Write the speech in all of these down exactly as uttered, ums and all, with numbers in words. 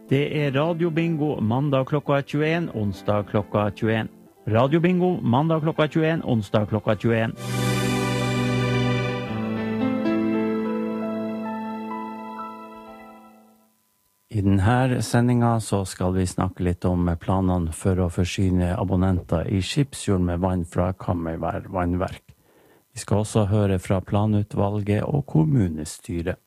Det er Radio Bingo mandag klokka tjueen, onsdag klokka tjueen. Radio Bingo mandag klokka tjueen, onsdag klokka tjueen. I denne sendingen så skal vi snakke litt om planene for å forsyne abonnenter i Skipsfjord med vann fra Kamøyvær vannverk. Vi skal også høre fra planutvalget og kommunestyret.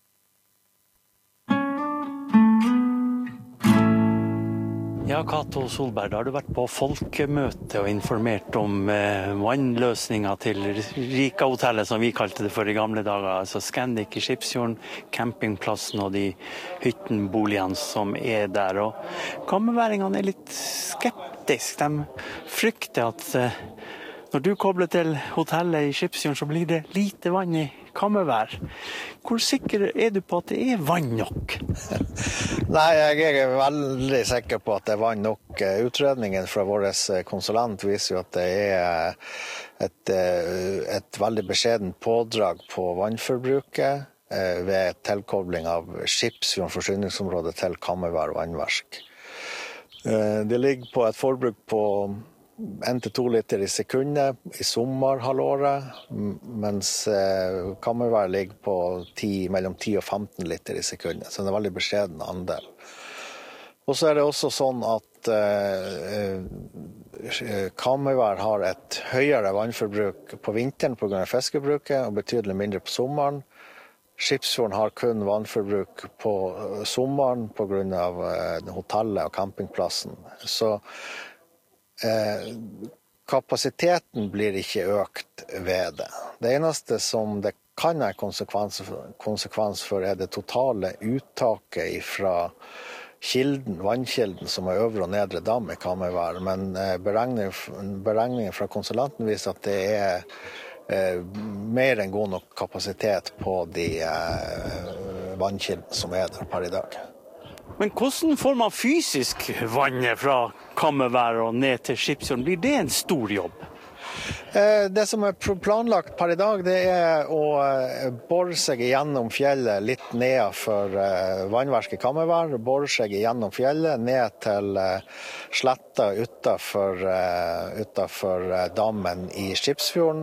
Ja, Cato Solberg, da har du vært på folkemøte og informert om eh, vannløsninger til Rika-hotellet, som vi kalte det for i gamle dager, altså Scandic i Skipsfjorden, campingplassen og de hyttenboligene som er der. Og kammerværingene er litt skeptiske. De frykter at eh, når du kobler til hotellet i Skipsfjorden, så blir det lite vann i Kamøyvær. Hvor sikker er du på at det er vann nok? Nei, jeg er veldig sikker på at det er vann nok. Utredningen fra vår konsulent viser jo at det er et, et veldig beskjeden pådrag på vannforbruket ved tilkobling av Skipsfjorden forsyningsområde til Kamøyvær vannverk. Det ligger på et forbruk på en til to liter i sekundet i sommerhalvåret, mens Kamøyvær ligger på ti, mellom ti og femten liter i sekundet, så det er en veldig beskjeden andel. Og så er det også sånn at eh, Kamøyvær har et høyere vannforbruk på vinteren på grunn av fiskebruket, og betydelig mindre på sommeren. Skipsfjorden har kun vannforbruk på sommeren på grunn av eh, hotellet og campingplassen. Så Eh, kapasiteten blir ikke økt ved det. Det eneste som det kan ha konsekvens, konsekvens for er det totale uttaket fra kilden, vannkilden som er øvre og nedre dam i Kamøyvær. Men eh, beregningen, beregningen fra konsulenten viser at det er eh, mer enn god nok kapasitet på de eh, vannkildene som er der per i dag. Men hvordan får man fysisk vannet fra Kamøyvær og ned til Skipsfjorden? Blir det en stor jobb? Det som er planlagt per i dag, det er å bore seg gjennom fjellet litt ned for vannverket Kamøyvær, bore seg gjennom fjellet ned til sletta utenfor, utenfor dammen i Skipsfjorden,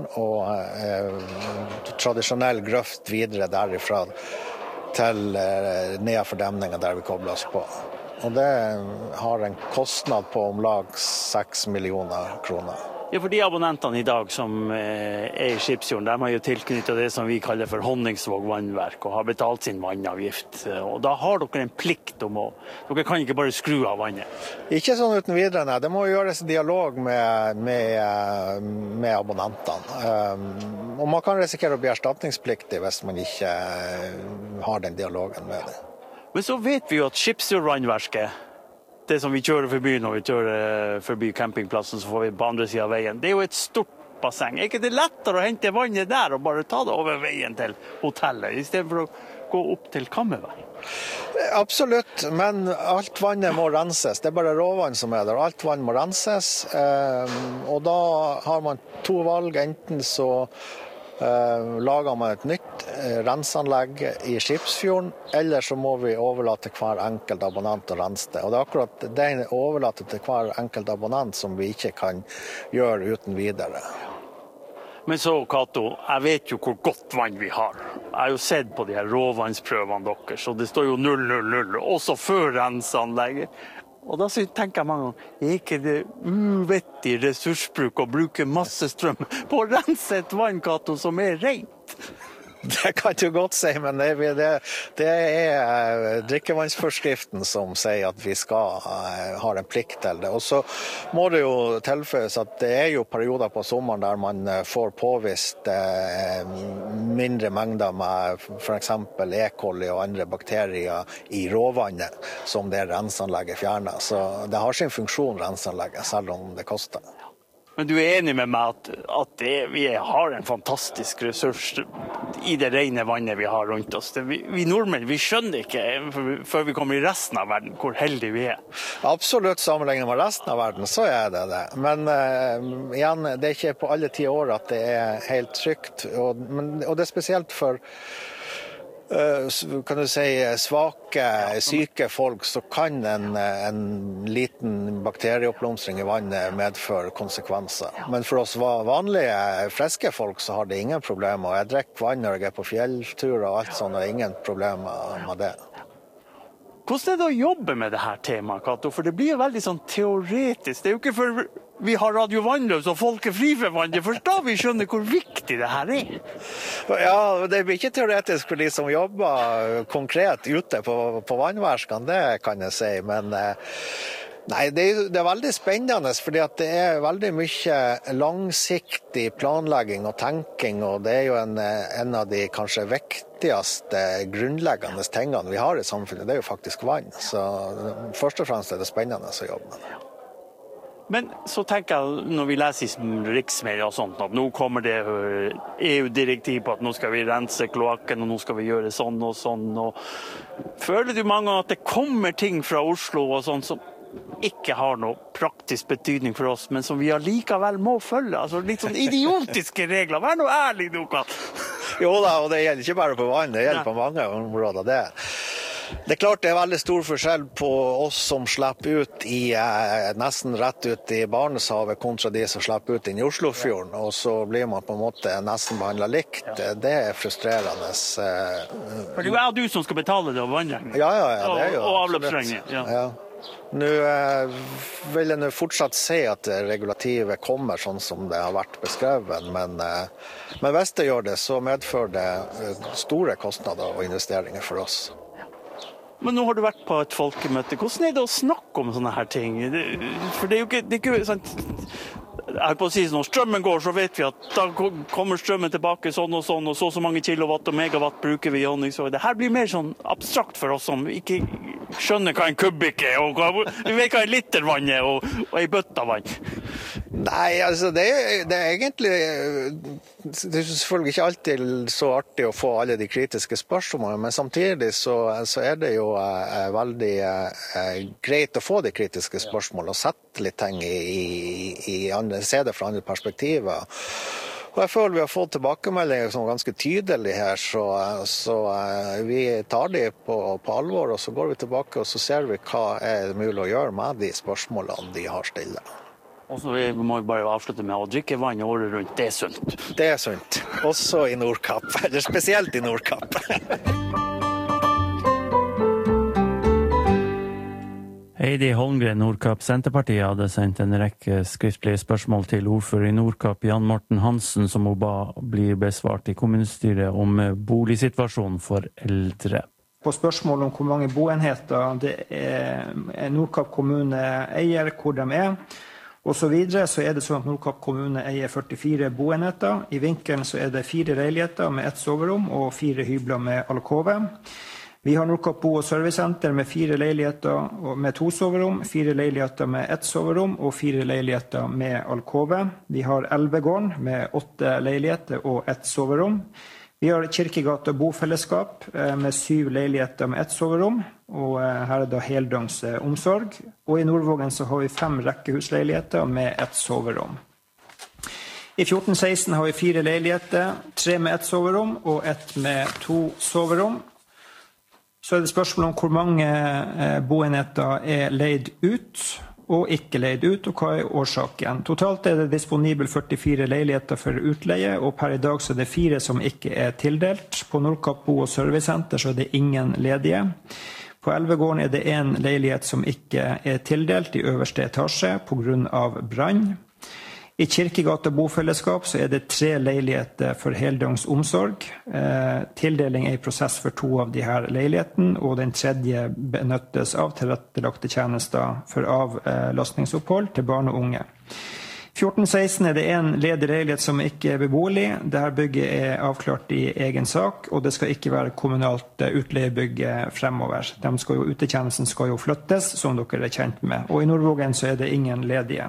og tradisjonell grøft videre derifra til nedenfor demningen der vi kobler oss på. Og det har en kostnad på om lag seks millioner kroner. Ja, for de abonnentene i dag som er i Skipsfjorden, de har jo tilknyttet det som vi kaller for Honningsvåg vannverk, og har betalt sin vannavgift. Og da har dere en plikt om å... Dere kan ikke bare skru av vannet. Ikke sånn uten videre, nei. Det må gjøres dialog med, med, med abonnentene. Um, og man kan risikere å bli erstatningspliktig hvis man ikke har den dialogen med det. Men så vet vi jo at Skipsfjord vannverket, det som vi kjører forbi når vi kjører forbi campingplassen, så får vi på andre siden av veien. Det er jo et stort basseng. Er ikke det lettere å hente vannet der og bare ta det over veien til hotellet, i stedet for å gå opp til Kamøyvær? Absolutt, men alt vannet må renses. Det er bare råvann som er der. Alt vann må renses, og da har man to valg. Enten så Uh, lager man et nytt uh, renseanlegg i Skipsfjorden, eller så må vi overlate til hver enkelt abonnent å rense det. Og det er akkurat det overlate til hver enkelt abonnent som vi ikke kan gjøre uten videre. Men så, Cato, jeg vet jo hvor godt vann vi har. Jeg har jo sett på de her råvannsprøvene deres, så det står jo null null null, også før renseanlegget. Og da tenker jeg mange ganger, er ikke det uvettig ressursbruk å bruke masse strøm på å rense et vann, Cato, som er rent? Det kan du godt si, men det, det, det er drikkevannsforskriften som sier at vi skal ha en plikt til det. Og så må det jo tilføyes at det er jo perioder på sommeren der man får påvist mindre mengder med for eksempel E. coli og andre bakterier i råvannet som det renseanlegget fjerner. Så det har sin funksjon, renseanlegget, selv om det koster. Men du er enig med meg at, at det, vi har en fantastisk ressurs i det rene vannet vi har rundt oss. Det, vi, vi nordmenn, vi skjønner ikke før vi kommer i resten av verden hvor heldige vi er. Absolutt, sammenlignet med resten av verden, så er det det. Men uh, igjen, det er ikke på alle ti år at det er helt trygt. Og, men, og det er spesielt for kan du si, svake, syke folk, så kan en, en liten bakterieoppblomstring i vannet medføre konsekvenser. Men for oss vanlige, friske folk, så har det ingen problemer. Jeg drikker vann når jeg er på fjellturer og alt sånt, og ingen problemer med det. Hvordan er det å jobbe med det her temaet, Cato? For det blir jo veldig sånn teoretisk. Det er jo ikke for vi har Radio Vannløs og folk er fri for vann. Det er først da vi skjønner hvor viktig det her er. Ja, det blir ikke teoretisk for de som jobber konkret ute på, på vannverskene, det kan jeg si. Men nei, det er, det er veldig spennende, fordi at det er veldig mye langsiktig planlegging og tenking, og det er jo en, en av de kanskje viktigste grunnleggende tingene vi har i samfunnet. Det er jo faktisk vann. Så først og fremst er det spennende å jobbe med det. Men så tenker jeg, når vi leser i riksmedia og sånt, at nå kommer det E U-direktiv på at nå skal vi rense kloakken, og nå skal vi gjøre sånn og sånn. Og føler du mange ganger at det kommer ting fra Oslo og sånn som ikke har noe praktisk betydning for oss, men som vi allikevel må følge? Altså litt sånn idiotiske regler. Vær nå ærlig, du kan. Jo da, og det gjelder ikke bare på vann, det gjelder på mange områder det. Det er klart det er veldig stor forskjell på oss som slipper ut i, eh, nesten rett ut i Barentshavet kontra de som slipper ut inn i Oslofjorden, og så blir man på en måte nesten behandlet likt. Det er frustrerende. Eh, For det er du som skal betale det av vannregningen. Ja, ja, ja, det er jo. Og, og avløpsregningen. Ja. Ja. Nå eh, vil jeg nå fortsatt si at regulativet kommer sånn som det har vært beskrevet, men, eh, men hvis det gjør det, så medfører det store kostnader og investeringer for oss. Men nå har du vært på et folkemøte. Hvordan er det å snakke om sånne her ting? Det, for det er jo ikke, det er ikke sånn, jeg har på å si når strømmen går, så vet vi at da kommer strømmen tilbake sånn og sånn, og så så mange kilowatt og megawatt bruker vi i honningsår. Det her blir mer sånn abstrakt for oss som ikke skjønner hva en kubikk er, og hva, vi vet hva en liter vann er, og, og en bøtta vann. Nei, altså det er, det er egentlig det er selvfølgelig ikke alltid så artig å få alle de kritiske spørsmålene, men samtidig så, så er det jo eh, veldig eh, greit å få de kritiske spørsmålene og sette litt ting i, i, i andre, se det fra andre perspektiver. Og jeg føler vi har fått tilbakemeldinger som er ganske tydelige her, så, så eh, vi tar de på, på alvor, og så går vi tilbake og så ser vi hva er mulig å gjøre med de spørsmålene de har stillet. Og så må vi bare avslutte med å drikke vann året rundt. Det er sunt. Det er sunt. Også i Nordkapp. Eller spesielt i Nordkapp. Heidi Holmgren, Nordkapp Senterpartiet, hadde sendt en rekke skriftlige spørsmål til ordfører i Nordkapp, Jan Morten Hansen, som hun ba blir besvart i kommunestyret om boligsituasjonen for eldre. På spørsmål om hvor mange boenheter det er Nordkapp kommune eier, hvor de er, og så videre, så er det sånn at Nordkapp kommune eier førtifire boenheter. I vinkelen så er det fire leiligheter med ett soverom og fire hybler med alkove. Vi har Nordkapp bo- og servicesenter med fire leiligheter med to soverom, fire leiligheter med ett soverom og fire leiligheter med alkove. Vi har Elvegården med åtte leiligheter og ett soverom. Vi har Kirkegata bofellesskap med syv leiligheter med ett soverom, og her er det heldøgns omsorg. Og i Nordvågen så har vi fem rekkehusleiligheter med ett soverom. I fjorten seksten har vi fire leiligheter, tre med ett soverom og ett med to soverom. Så er det spørsmål om hvor mange boenheter er leid ut og ikke leid ut, og hva er årsaken. Totalt er det disponibel førtifire leiligheter for utleie, og per i dag så er det fire som ikke er tildelt. På Nordkapp bo- og servicesenter så er det ingen ledige. På Elvegården er det en leilighet som ikke er tildelt i øverste etasje på grunn av brann. I Kirkegata bofellesskap så er det tre leiligheter for heldøgns omsorg. Eh, tildeling er i prosess for to av de her leilighetene, og den tredje benyttes av tilrettelagte tjenester for avlastningsopphold til barn og unge. fjorten seksten er det en ledig leilighet som ikke er beboelig. Dette bygget er avklart i egen sak, og det skal ikke være kommunalt utleiebygg fremover. De skal jo, utetjenesten skal jo flyttes, som dere er kjent med. Og i Nordvågen så er det ingen ledige.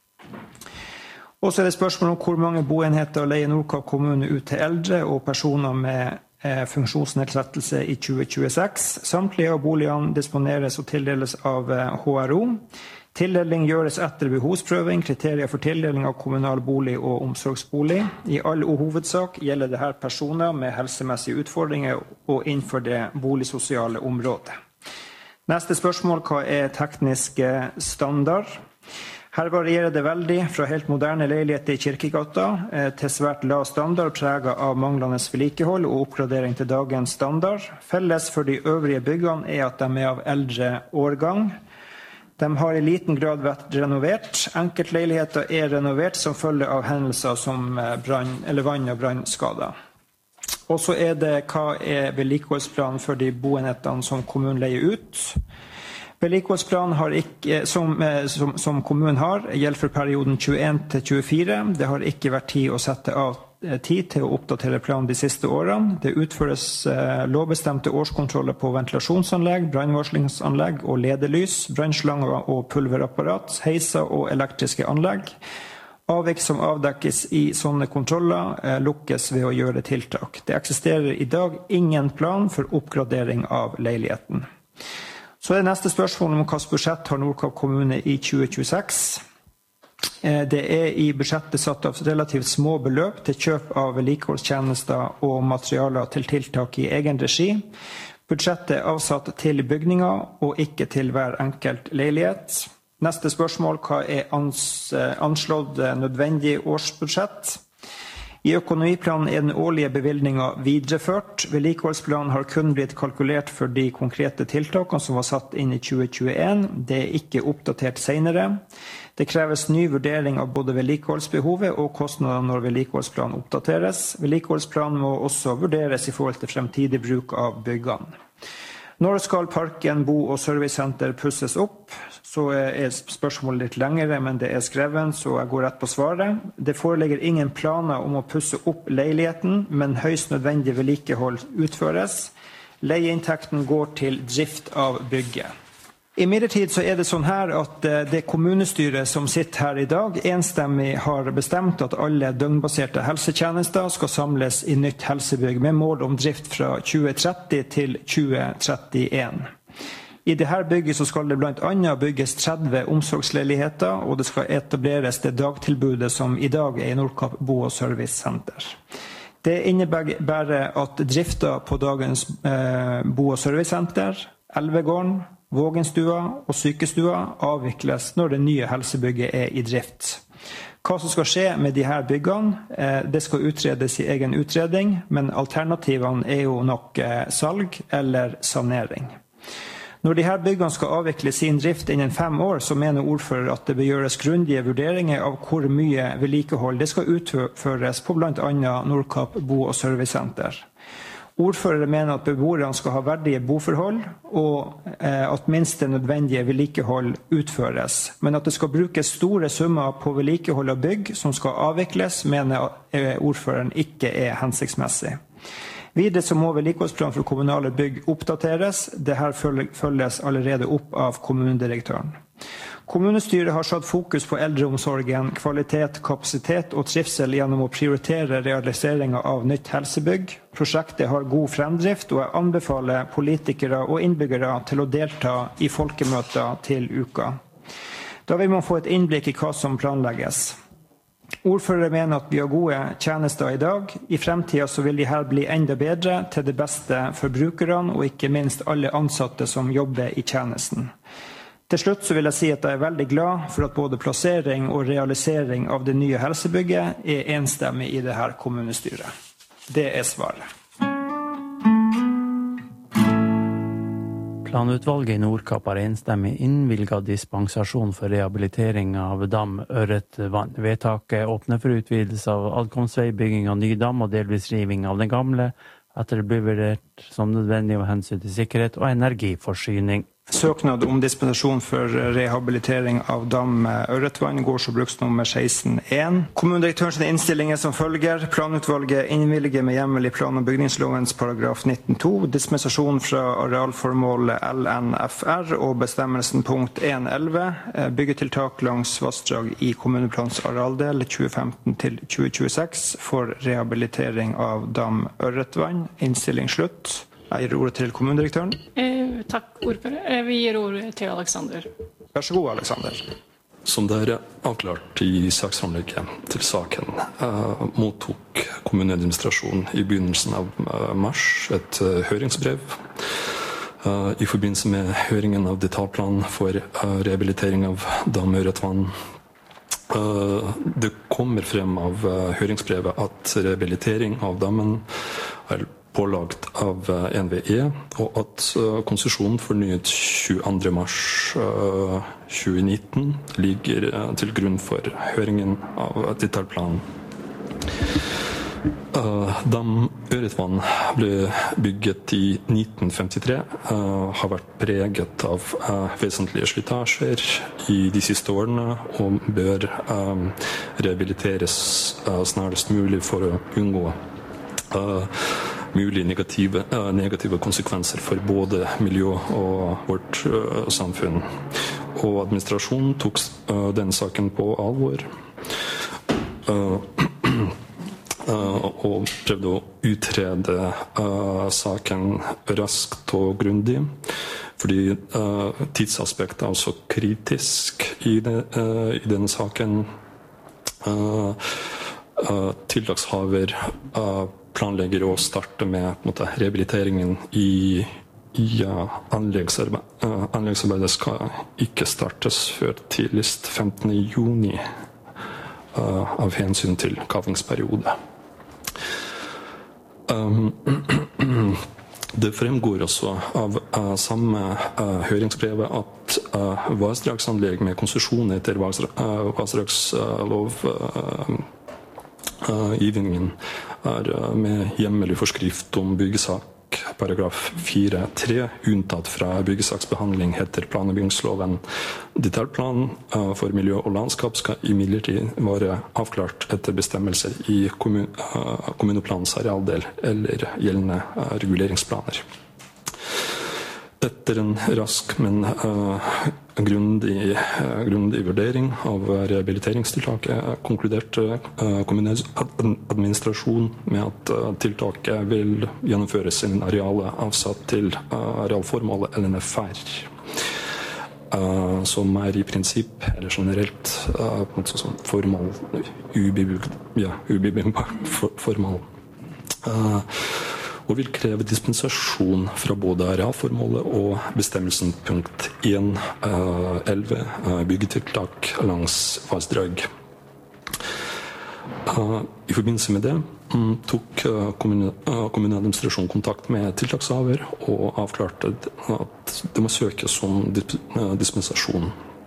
Og så er det spørsmål om hvor mange boenheter leier Nordkapp kommune ut til eldre og personer med eh, funksjonsnedsettelse i tjue tjueseks. Samtlige av boligene disponeres og tildeles av eh, H R O. Tildeling gjøres etter behovsprøving, kriterier for tildeling av kommunal bolig og omsorgsbolig. I all hovedsak gjelder det her personer med helsemessige utfordringer og innenfor det boligsosiale området. Neste spørsmål, hva er teknisk standard? Her varierer det veldig fra helt moderne leiligheter i Kirkegata til svært lav standard preget av manglende vedlikehold og oppgradering til dagens standard. Felles for de øvrige byggene er at de er av eldre årgang. De har i liten grad vært renovert. Enkeltleiligheter er renovert som følge av hendelser som brann, eller vann- og brannskader. Og så er det hva er vedlikeholdsplanen for de boenhetene som kommunen leier ut. Vedlikeholdsplanen har ikke, som, som, som kommunen har, gjelder for perioden tjueen til tjuefire. Det har ikke vært tid å sette av tid til å oppdatere planen de siste årene. Det utføres eh, lovbestemte årskontroller på ventilasjonsanlegg, brannvarslingsanlegg og ledelys, brannslanger og pulverapparat, heiser og elektriske anlegg. Avvik som avdekkes i sånne kontroller eh, lukkes ved å gjøre tiltak. Det eksisterer i dag ingen plan for oppgradering av leiligheten. Så er det neste spørsmål om hvilket budsjett har Nordkapp kommune i tjue tjueseks. Det er i budsjettet satt av relativt små beløp til kjøp av vedlikeholdstjenester og materialer til tiltak i egen regi. Budsjettet er avsatt til bygninger og ikke til hver enkelt leilighet. Neste spørsmål, hva er anslått nødvendig årsbudsjett? I økonomiplanen er den årlige bevilgningen videreført. Vedlikeholdsplanen har kun blitt kalkulert for de konkrete tiltakene som var satt inn i tjue tjueen. Det er ikke oppdatert senere. Det kreves ny vurdering av både vedlikeholdsbehovet og kostnader når vedlikeholdsplanen oppdateres. Vedlikeholdsplanen må også vurderes i forhold til fremtidig bruk av byggene. Når skal parken, bo- og servicesenter pusses opp? Så er spørsmålet litt lengre, men det er skrevet, så jeg går rett på svaret. Det foreligger ingen planer om å pusse opp leiligheten, men høyst nødvendig vedlikehold utføres. Leieinntekten går til drift av bygget. I midlertid så er det sånn her at det kommunestyret som sitter her i dag enstemmig har bestemt at alle døgnbaserte helsetjenester skal samles i nytt helsebygg med mål om drift fra tjue tretti til tjue trettien. I dette bygget så skal det blant annet bygges tretti omsorgsleiligheter, og det skal etableres det dagtilbudet som i dag er i Nordkapp bo- og servicesenter. Det innebærer at drifta på dagens eh, bo- og servicesenter, Elvegården, Vågenstua og sykestua avvikles når det nye helsebygget er i drift. Hva som skal skje med de her byggene, det skal utredes i egen utredning, men alternativene er jo nok salg eller sanering. Når de her byggene skal avvikle sin drift innen fem år, så mener ordfører at det bør gjøres grundige vurderinger av hvor mye vedlikehold det skal utføres på blant annet Nordkapp bo- og servicesenter. Ordførere mener at beboerne skal ha verdige boforhold, og at minst det nødvendige vedlikehold utføres. Men at det skal brukes store summer på vedlikehold av bygg som skal avvikles, mener ordføreren ikke er hensiktsmessig. Videre så må vedlikeholdsplanen for kommunale bygg oppdateres. Dette følges allerede opp av kommunedirektøren. Kommunestyret har satt fokus på eldreomsorgen, kvalitet, kapasitet og trivsel gjennom å prioritere realiseringen av nytt helsebygg. Prosjektet har god fremdrift, og jeg anbefaler politikere og innbyggere til å delta i folkemøter til uka. Da vil man få et innblikk i hva som planlegges. Ordførere mener at vi har gode tjenester i dag. I fremtiden så vil de her bli enda bedre til det beste for brukerne, og ikke minst alle ansatte som jobber i tjenesten. Til slutt så vil jeg si at jeg er veldig glad for at både plassering og realisering av det nye helsebygget er enstemmig i det her kommunestyret. Det er svaret. Planutvalget i Nordkapp har enstemmig innvilget dispensasjon for rehabilitering av dam Ørretvann. Vedtaket åpner for utvidelse av adkomstvei, bygging av ny dam og delvis riving av den gamle, etter det blir vurdert som nødvendig av hensyn til sikkerhet og energiforsyning. Søknad om dispensasjon for rehabilitering av dam Ørretvann går så bruksnummer seksten én. Kommunedirektørens innstilling er som følger. Planutvalget innvilger med hjemmel i plan- og bygningslovens paragraf nitten to dispensasjon fra arealformål L N F R og bestemmelsen punkt én elleve byggetiltak langs vassdrag i kommuneplans arealdel tjue femten til tjue tjueseks for rehabilitering av dam Ørretvann. Innstilling slutt. Jeg gir ordet til kommunedirektøren. Eh, takk, ordfører. Eh, vi gir ordet til Alexander. Vær så god, Alexander. Som det er avklart i saksframlegget til saken, uh, mottok kommuneadministrasjonen i begynnelsen av uh, mars et uh, høringsbrev uh, i forbindelse med høringen av detaljplan for uh, rehabilitering av dam Ørretvann. Uh, det kommer frem av uh, høringsbrevet at rehabilitering av dammen er pålagt av N V E, og at uh, konsesjonen fornyet tjueandre mars uh, tjue nitten ligger uh, til grunn for høringen av detaljplanen. Uh, Dam Ørretvann ble bygget i nitten femtitre, uh, har vært preget av uh, vesentlige slitasjer i de siste årene, og bør um, rehabiliteres uh, snarest mulig for å unngå uh, mulige negative, uh, negative konsekvenser for både miljø og vårt uh, samfunn. Og administrasjonen tok uh, denne saken på alvor uh, uh, og prøvde å utrede uh, saken raskt og grundig, fordi uh, tidsaspektet er også kritisk i, det, uh, i denne saken. Uh, uh, tiltakshaver uh, planlegger å starte med måte, rehabiliteringen i, i uh, anleggsarbeid. Uh, anleggsarbeidet skal ikke startes før tidligst femtende juni uh, av hensyn til kavingsperiode. Um, det fremgår også av uh, samme uh, høringsbrevet at uh, vassdragsanlegg med konsesjon etter vassdragslov uh, Uh, givningen er uh, med hjemmel i forskrift om byggesak paragraf fire tre unntatt fra byggesaksbehandling etter plan- og bygningsloven. Detaljplan uh, for miljø og landskap skal imidlertid være avklart etter bestemmelser i kommun, uh, kommuneplanens arealdel eller gjeldende uh, reguleringsplaner. Etter en rask, men uh, grundig, uh, grundig vurdering av rehabiliteringstiltaket konkluderte uh, kommuneadministrasjonen med at uh, tiltaket vil gjennomføres innen arealet avsatt til uh, arealformålet L N F R, uh, som er i prinsipp, eller generelt, uh, på en måte sånn formål, ubebyggbart ja, formål. Uh, og vil kreve dispensasjon fra både arealformålet og bestemmelsen punkt én elleve uh, byggetiltak langs vassdrag. Uh, I forbindelse med det um, tok uh, kommune, uh, kommuneadministrasjonen kontakt med tiltakshaver og avklarte at det må søkes om disp uh, dispensasjon.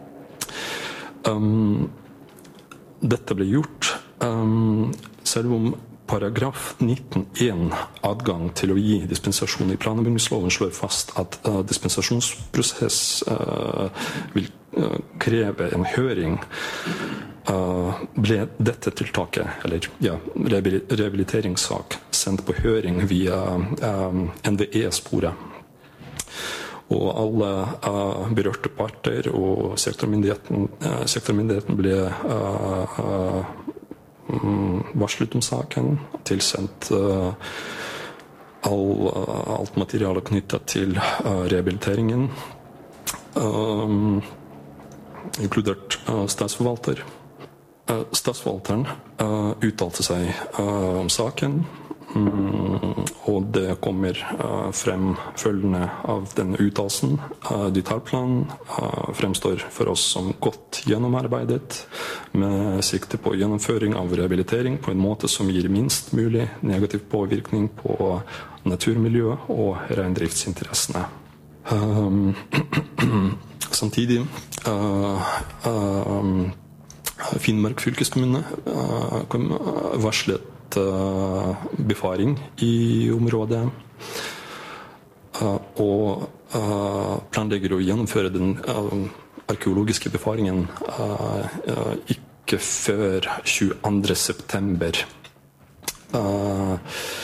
Um, dette ble gjort um, selv om paragraf nitten én adgang til å gi dispensasjon i plan- og bygningsloven slår fast at uh, dispensasjonsprosess uh, vil uh, kreve en høring. Uh, ble dette tiltaket, eller ja, rehabiliteringssak, sendt på høring via uh, N V E-sporet. Og alle uh, berørte parter og sektormyndigheten, uh, sektormyndigheten ble uh, uh, varslet om saken, tilsendt uh, all, uh, alt materiale knyttet til uh, rehabiliteringen, uh, inkludert uh, statsforvalter. Uh, statsforvalteren uh, uttalte seg uh, om saken, um, og det kommer uh, frem følgende av denne uttalelsen. Uh, detaljplanen uh, fremstår for oss som godt gjennomarbeidet, med sikte på gjennomføring av rehabilitering på en måte som gir minst mulig negativ påvirkning på naturmiljø og reindriftsinteressene. Um, samtidig uh, uh, Finnmark fylkeskommune uh, varslet uh, befaring i området uh, og uh, planlegger å gjennomføre den uh, arkeologiske befaringen uh, uh, ikke før tjueandre september. Uh,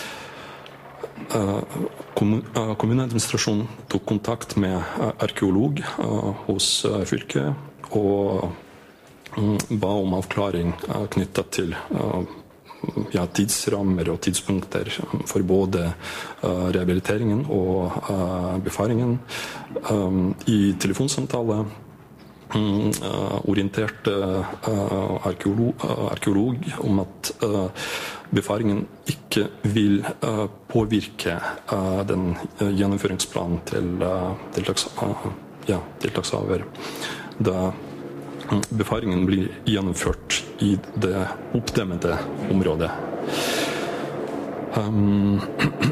uh, kommun, uh, kommuneadministrasjonen tok kontakt med uh, arkeolog uh, hos uh, fylket og ba om avklaring uh, knyttet til uh, ja, tidsrammer og tidspunkter for både uh, rehabiliteringen og uh, befaringen. Um, I telefonsamtale orientert arkeolog, arkeolog om at befaringen ikke vil påvirke den gjennomføringsplanen til tiltaks, ja, tiltakshaver. Da befaringen blir gjennomført i det oppdemmede området. Um,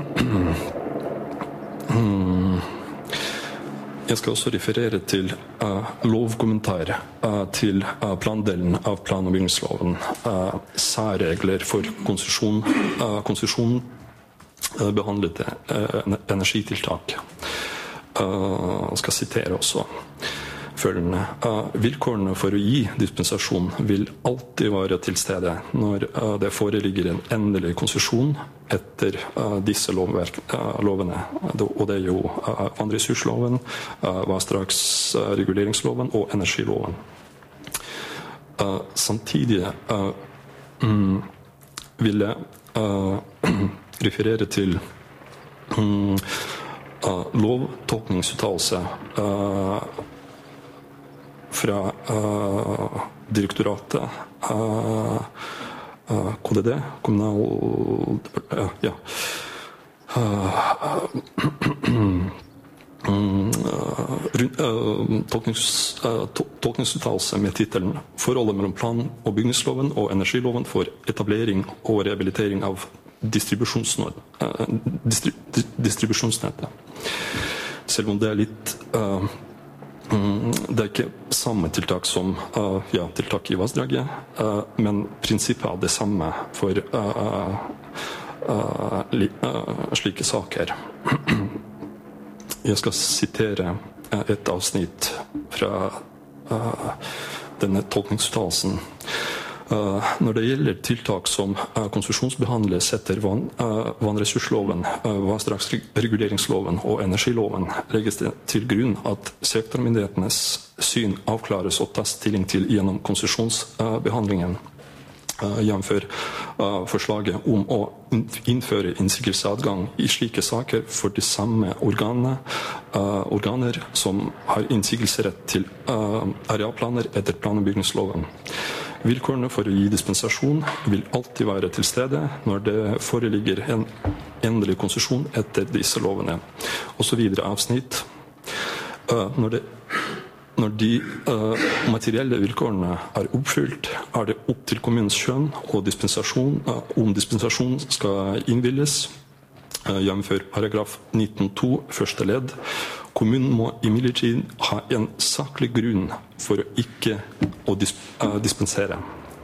Jeg skal også referere til uh, lovkommentar uh, til uh, plandelen av plan- og bygningsloven. Uh, særregler for konsesjon, uh, konsesjon uh, behandlede uh, energitiltak. Uh, jeg skal sitere også følgende. Uh, vilkårene for å gi dispensasjon vil alltid være til stede når uh, det foreligger en endelig konsesjon etter uh, disse lovverk, uh, lovene. Og det er jo uh, vannressursloven, uh, vassdragsreguleringsloven og energiloven. Uh, samtidig uh, mm, vil jeg uh, referere til um, uh, lovtolkningsuttalelse uh, fra uh, direktoratet uh, uh, K D D, kommunal uh, ja uh, uh, tolknings, uh, tolkningsuttalelse med titelen Forholdet mellom plan- og bygningsloven og energiloven for etablering og rehabilitering av distribusjonsnettet. Uh, distri, distribusjonsnettet. Selv om det er litt uh, Det er ikke samme tiltak som uh, ja, tiltak i vassdraget, uh, men prinsippet er det samme for uh, uh, li, uh, slike saker. Jeg skal sitere uh, et avsnitt fra uh, denne tolkningsuttalelsen. Uh, når det gjelder tiltak som uh, konsesjonsbehandles etter vann, uh, vannressursloven, uh, vassdragsreguleringsloven og energiloven, legges det til grunn at sektormyndighetenes syn avklares og tas stilling til gjennom konsesjonsbehandlingen, uh, jevnfør uh, forslaget om å innføre innsigelsesadgang i slike saker for de samme organene, uh, organer som har innsigelserett til uh, arealplaner etter plan- og bygningsloven. Vilkårene for å gi dispensasjon vil alltid være til stede når det foreligger en endelig konsesjon etter disse lovene. Og så videre avsnitt. Uh, når, det, når de uh, materielle vilkårene er oppfylt, er det opp til kommunens skjønn og dispensasjon, uh, om dispensasjon skal innvilges, uh, jevnfør paragraf nitten to første ledd. Kommunen må imidlertid ha en saklig grunn for å ikke å disp uh, dispensere.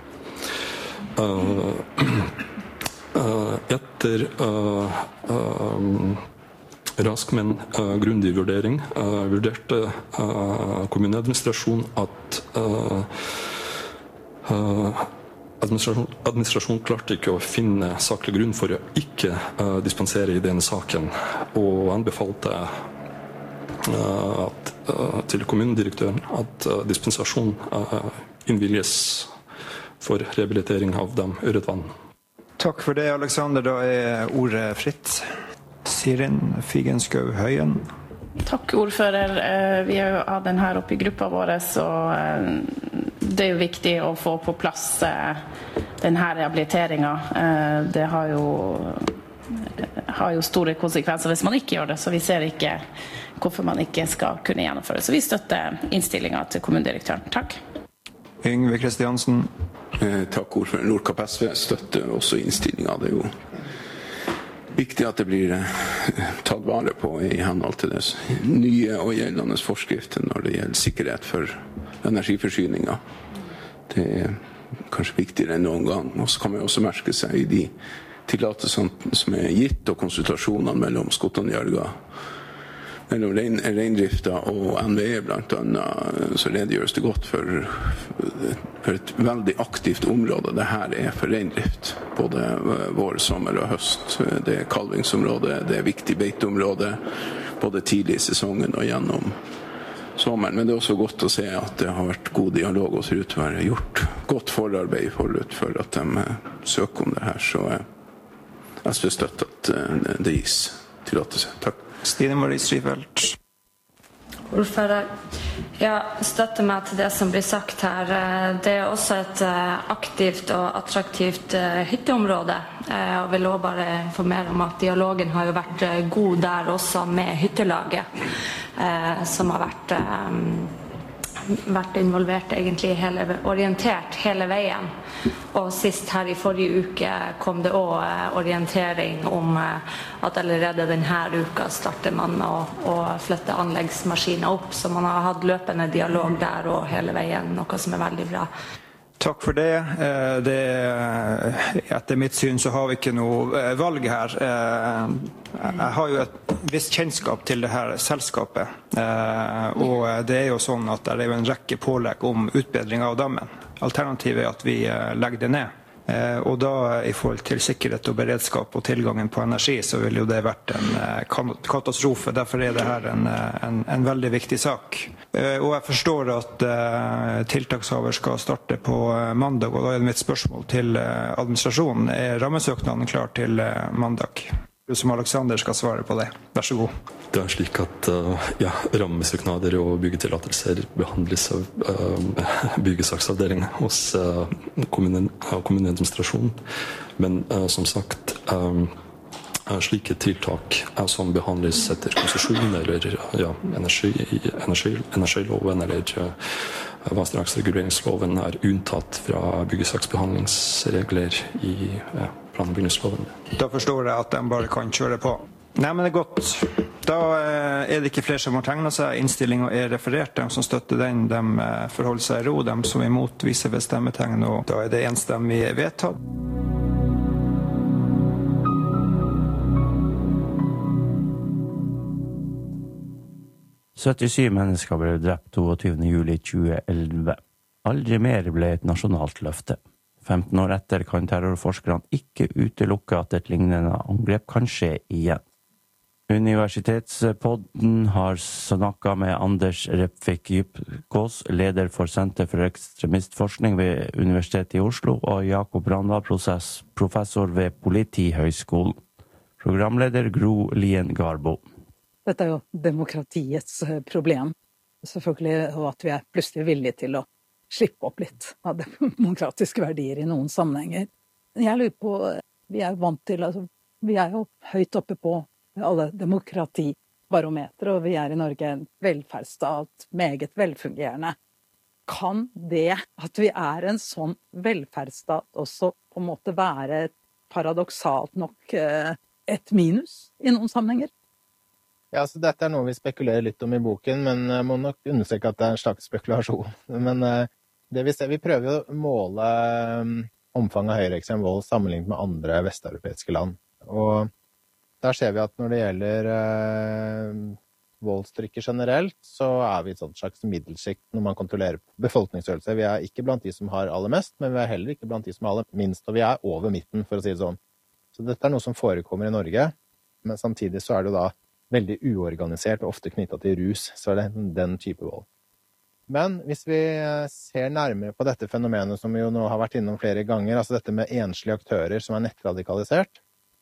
Uh, uh, etter uh, uh, rask, men uh, grundig vurdering uh, vurderte uh, kommuneadministrasjonen at uh, uh, administrasjon, administrasjon klarte ikke å finne saklig grunn for å ikke uh, dispensere i denne saken, og anbefalte Uh, at, uh, til kommunedirektøren at uh, dispensasjon uh, innvilges for rehabilitering av dem Ørretvann. Takk for det, Alexander. Da er ordet fritt. Sirin Figenschou Høyen. Takk, ordfører. Vi har jo hatt den her oppe i gruppa vår, og det er jo viktig å få på plass denne rehabiliteringen. Det har jo, har jo store konsekvenser hvis man ikke gjør det, så vi ser ikke hvorfor man ikke skal kunne gjennomføre. Så vi støtter innstillingen til kommunedirektøren. Takk. Yngve Kristiansen. Eh, takk, ordfører. Nordkapp S V støtter også innstillingen. Det er jo viktig at det blir eh, tatt vare på i henhold til det nye og gjeldende forskrifter når det gjelder sikkerhet for energiforsyninger. Det er kanskje viktigere enn noen gang. Og så kan man også merke seg i de tillatelsene som er gitt og konsultasjonene mellom Skottanjørga, mellom rein, reindrifta og N V E blant annet, så redegjøres det godt for, for et veldig aktivt område det her er for reindrift. Både vår, sommer og høst. Det er kalvingsområde, det er viktig beiteområde, både tidlig i sesongen og gjennom sommeren. Men det er også godt å se at det har vært god dialog og ser ut til å være gjort godt forarbeid forut for at de søker om det her. Så S V støtter at det gis tillatelse. Takk. Stine Marie Strifeldt. Ordfører, jeg støtter meg til det som blir sagt her. Det er også et aktivt og attraktivt hytteområde. Jeg vil også bare informere om at dialogen har jo vært god der også med hyttelaget, som har vært, vært involvert egentlig hele, orientert hele veien. Og sist her i forrige uke kom det også orientering om at allerede denne uka starter man med å, å flytte anleggsmaskiner opp, så man har hatt løpende dialog der og hele veien, noe som er veldig bra. Takk for det. det. Etter mitt syn så har vi ikke noe valg her. Jeg har jo et visst kjennskap til det her selskapet, og det er jo sånn at det er jo en rekke pålegg om utbedring av dammen. Alternativet er at vi legger det ned. Og da i forhold til sikkerhet og beredskap og tilgangen på energi, så vil jo det vært en katastrofe. Derfor er det her en, en, en veldig viktig sak. Og jeg forstår at tiltakshaver skal starte på mandag, og da er det mitt spørsmål til administrasjonen. Er rammesøknaden klar til mandag? Du som Alexander skal svare på det. Vær så god. Det er slik at ja, rammesøknader og byggetillatelser behandles av uh, byggesaksavdelingen hos uh, kommunen, uh, kommuneadministrasjonen. Men uh, som sagt, um, slike tiltak uh, som behandles etter konsesjon eller ja, energi, energi, energiloven eller uh, vassdragsreguleringsloven er unntatt fra byggesaksbehandlingsregler i uh, plan- og bygningsloven. Da forstår jeg at de bare kan kjøre på. Nei, men det er godt. Da er det ikke flere som har tegnet seg. Innstillingen er referert. De som støtter den, de forholder seg i ro. De som er imot viser ved stemmetegn, og da er det enstemmig vedtatt. syttisju mennesker ble drept toogtyvende juli tjueelleve. Aldri mer ble et nasjonalt løfte. femten år etter kan terrorforskerne ikke utelukke at et lignende angrep kan skje igjen. Universitetspodden har snakket med Anders Repvik Djupkås, leder for Senter for ekstremistforskning ved Universitetet i Oslo, og Jakob Randal, professor ved Politihøgskolen. Programleder Gro Lien Garbo. Dette er jo demokratiets problem, selvfølgelig, og at vi er plutselig villige til å slippe opp litt av demokratiske verdier i noen sammenhenger. Jeg lurer på, vi er jo vant til, altså, vi er jo høyt oppe på alle demokratibarometer, og vi er i Norge en velferdsstat, meget velfungerende. Kan det at vi er en sånn velferdsstat også på en måte være paradoksalt nok et minus i noen sammenhenger? Ja, så dette er noe vi spekulerer litt om i boken, men jeg må nok understreke at det er en slags spekulasjon. Men det vi ser, vi prøver jo å måle omfanget av høyreekstrem vold sammenlignet med andre vesteuropeiske land. Og der ser vi at når det gjelder eh, voldstrykket generelt, så er vi et sånt slags middelsjikt når man kontrollerer befolkningsstørrelse. Vi er ikke blant de som har aller mest, men vi er heller ikke blant de som har aller minst, og vi er over midten, for å si det sånn. Så dette er noe som forekommer i Norge, men samtidig så er det da veldig uorganisert og ofte knyttet til rus, så er det den type vold. Men hvis vi ser nærmere på dette fenomenet som vi jo nå har vært innom flere ganger, altså dette med enslige aktører som er nettradikalisert,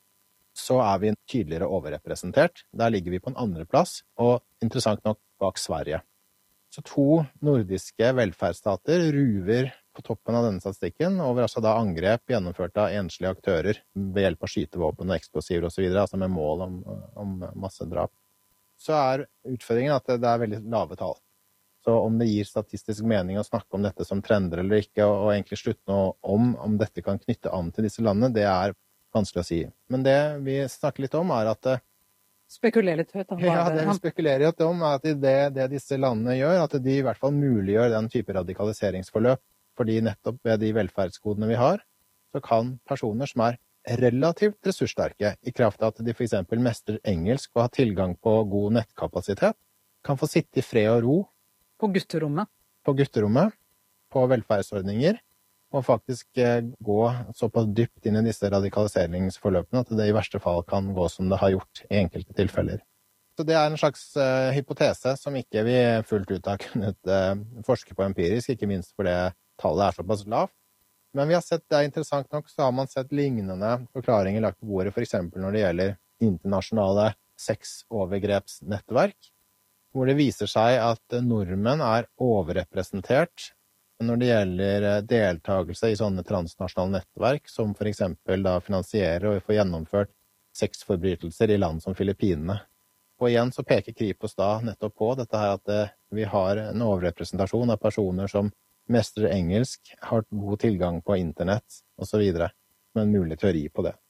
så er vi tydeligere overrepresentert. Der ligger vi på en andre plass, og interessant nok bak Sverige. Så to nordiske velferdsstater ruver på toppen av denne statistikken over altså da angrep gjennomført av enslige aktører ved hjelp av skytevåpen og eksplosiver og så videre, altså med mål om, om massedrap. Så er utfordringen at det er veldig lave tall. Så om det gir statistisk mening å snakke om dette som trender eller ikke, og, og egentlig slutte noe om om dette kan knytte an til disse landene, det er vanskelig å si. Men det vi snakker litt om er at Spekulerer litt høyt. Ja, det vi spekulerer litt om er at det, det disse landene gjør, at de i hvert fall muliggjør den type radikaliseringsforløp, fordi nettopp ved de velferdskodene vi har, så kan personer som er relativt ressurssterke, i kraft av at de for eksempel mestrer engelsk og har tilgang på god nettkapasitet, kan få sitte i fred og ro på gutterommet, på gutterommet, på velferdsordninger, og faktisk gå såpass dypt inn i disse radikaliseringsforløpene at det i verste fall kan gå som det har gjort i enkelte tilfeller. Så det er en slags uh, hypotese som ikke vi fullt ut har kunnet uh, forske på empirisk, ikke minst fordi tallet er såpass lavt. Men vi har sett, det er interessant nok, så har man sett lignende forklaringer lagt på bordet, for eksempel når det gjelder internasjonale sexovergrepsnettverk, hvor det viser seg at nordmenn er overrepresentert når det gjelder deltakelse i sånne transnasjonale nettverk, som for eksempel da finansierer og får gjennomført sexforbrytelser i land som Filippinene. Og igjen så peker Kripos da nettopp på dette her at vi har en overrepresentasjon av personer som mestrer engelsk, har god tilgang på internett og så videre, med en mulig teori på det.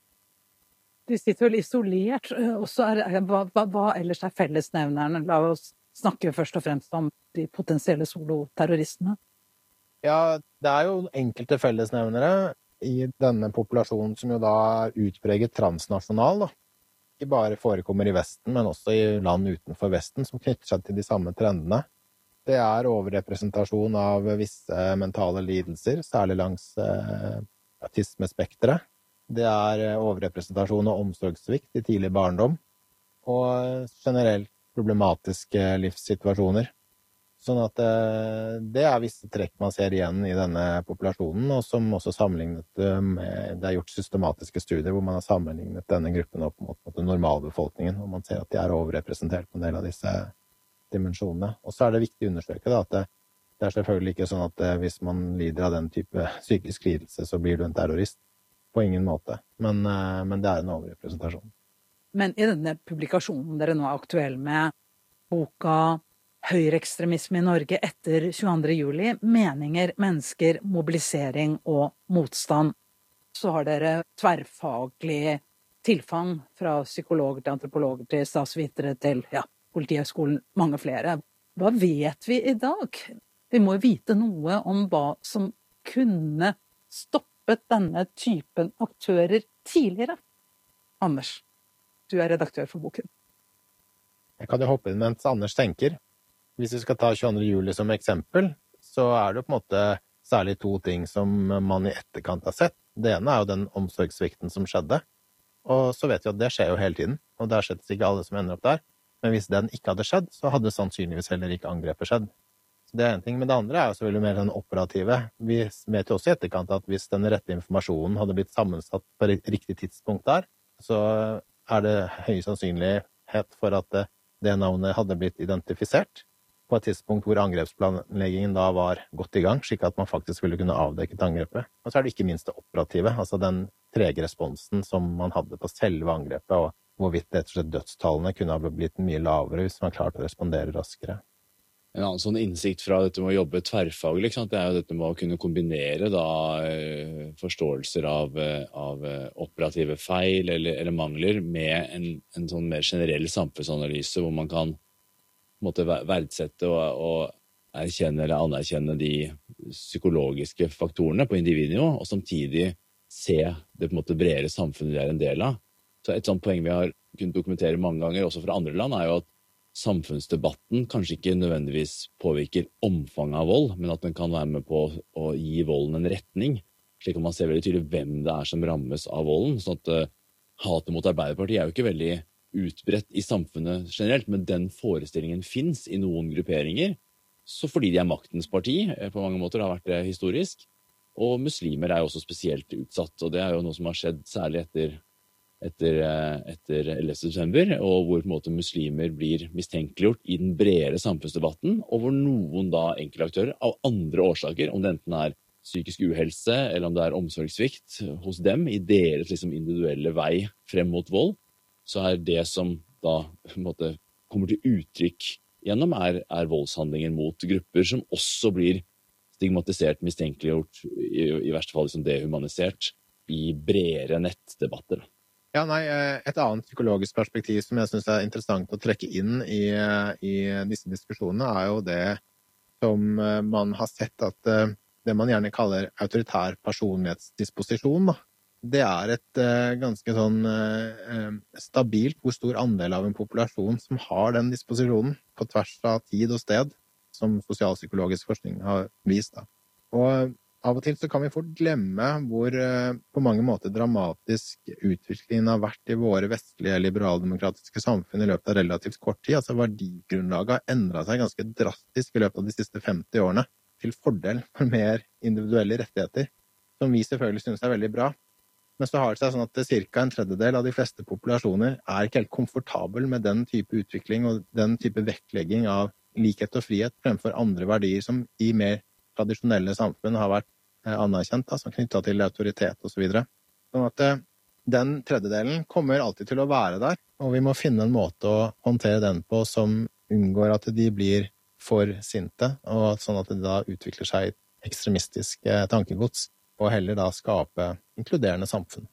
De sitter vel isolert, og så er, hva, hva, hva ellers er fellesnevnerne? La oss snakke først og fremst om de potensielle soloterroristene. Ja, det er jo enkelte fellesnevnere i denne populasjonen som jo da er utpreget transnasjonal, da. Ikke bare forekommer i Vesten, men også i land utenfor Vesten, som knytter seg til de samme trendene. Det er overrepresentasjon av visse mentale lidelser, særlig langs eh, autismespektret. Det er overrepresentasjon av omsorgssvikt i tidlig barndom, og generelt problematiske livssituasjoner. Sånn at eh, det er visse trekk man ser igjen i denne populasjonen, og som også sammenlignet med, det er gjort systematiske studier hvor man har sammenlignet denne gruppen opp mot, mot den normalbefolkningen, og man ser at de er overrepresentert på en del av disse dimensjonene. Og så er det viktig å understreke da, at det, det er selvfølgelig ikke sånn at eh, hvis man lider av den type psykisk lidelse, så blir du en terrorist. På ingen måte, men, eh, men det er en overrepresentasjon. Men i denne publikasjonen dere nå er aktuell med, boka Høyreekstremisme i Norge etter tjueandre juli, meninger, mennesker, mobilisering og motstand, så har dere tverrfaglig tilfang fra psykologer til antropologer til statsvitere til ja, Politihøgskolen, mange flere. Hva vet vi i dag? Vi må vite noe om hva som kunne stoppet denne typen aktører tidligere. Anders, du er redaktør for boken. Jeg kan jo hoppe inn mens Anders tenker. Hvis vi skal ta tjueandre juli som eksempel, så er det på en måte særlig to ting som man i etterkant har sett. Det ene er jo den omsorgssvikten som skjedde, og så vet vi at det skjer jo hele tiden, og det er slett ikke alle som ender opp der. Men hvis den ikke hadde skjedd, så hadde sannsynligvis heller ikke angrepet skjedd. Så det er en ting, men det andre er jo selvfølgelig mer den operative. Vi vet jo også i etterkant at hvis den rette informasjonen hadde blitt sammensatt på riktig tidspunkt der, så er det høy sannsynlighet for at det navnet hadde blitt identifisert på et tidspunkt hvor angrepsplanleggingen da var godt i gang, slik at man faktisk ville kunne avdekke angrepet. Og så er det ikke minst det operative, altså den trege responsen som man hadde på selve angrepet, og hvorvidt rett og slett dødstallene kunne ha blitt mye lavere hvis man klarte å respondere raskere. En annen sånn innsikt fra dette med å jobbe tverrfaglig, ikke sant? Det er jo dette med å kunne kombinere da, forståelser av, av operative feil eller, eller mangler med en, en sånn mer generell samfunnsanalyse hvor man kan måtte verdsette og, og erkjenne eller anerkjenne de psykologiske faktorene på individnivå, og samtidig se det på en måte bredere samfunnet de er en del av. Så et sånt poeng vi har kunnet dokumentere mange ganger, også fra andre land, er jo at samfunnsdebatten kanskje ikke nødvendigvis påvirker omfanget av vold, men at den kan være med på å gi volden en retning, slik at man ser veldig tydelig hvem det er som rammes av volden. Sånn at uh, hatet mot Arbeiderpartiet er jo ikke veldig utbredt i samfunnet generelt, men den forestillingen finnes i noen grupperinger, så fordi de er maktens parti, på mange måter har vært det historisk, og muslimer er jo også spesielt utsatt, og det er jo noe som har skjedd særlig etter, etter, etter ellevte september, og hvor på en måte muslimer blir mistenkeliggjort i den bredere samfunnsdebatten, og hvor noen da enkeltaktører av andre årsaker, om det enten er psykisk uhelse, eller om det er omsorgssvikt hos dem, i deres liksom, individuelle vei frem mot vold, så er det som da på en måte, kommer til uttrykk gjennom er, er voldshandlinger mot grupper som også blir stigmatisert, mistenkeliggjort, i, i verste fall liksom dehumanisert, i bredere nettdebatter. Ja, nei, et annet psykologisk perspektiv som jeg synes er interessant å trekke inn i, i disse diskusjonene, er jo det som man har sett at det man gjerne kaller autoritær personlighetsdisposisjon, da. Det er et uh, ganske sånn uh, stabilt hvor stor andel av en populasjon som har den disposisjonen på tvers av tid og sted, som sosialpsykologisk forskning har vist. Da. Og av og til så kan vi fort glemme hvor uh, på mange måter dramatisk utviklingen har vært i våre vestlige liberaldemokratiske samfunn i løpet av relativt kort tid. Altså verdigrunnlaget har endret seg ganske drastisk i løpet av de siste femti årene til fordel for mer individuelle rettigheter, som vi selvfølgelig synes er veldig bra. Men så har det seg sånn at cirka en tredjedel av de fleste populasjoner er ikke helt komfortabel med den type utvikling og den type vektlegging av likhet og frihet fremfor andre verdier som i mer tradisjonelle samfunn har vært anerkjent, da, som knyttet til autoritet og så videre. Sånn at den tredjedelen kommer alltid til å være der, og vi må finne en måte å håndtere den på som unngår at de blir for sinte, og sånn at det da utvikler seg ekstremistisk tankegods, og heller da skape inkluderende samfunn.